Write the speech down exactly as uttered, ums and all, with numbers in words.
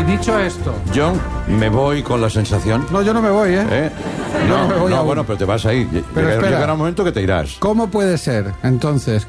Y dicho esto... Yo me voy con la sensación... No, yo no me voy, ¿eh? ¿Eh? Yo No, no me voy no aún. bueno, pero te vas ahí. Pero Llegará, espera. llegará un momento que te irás. ¿Cómo puede ser, entonces,